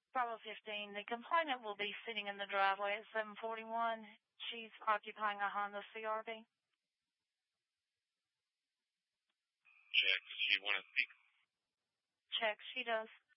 Bravo 15, the complainant will be sitting in the driveway at 741. She's occupying a Honda CRV. Check, does she want to speak? Check, she does.